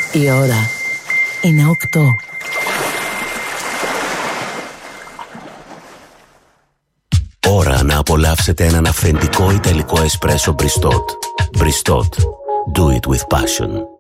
Η ώρα είναι 8. Ώρα να απολαύσετε έναν αυθεντικό ιταλικό εσπρέσο Bristot. Bristot. Do it with passion.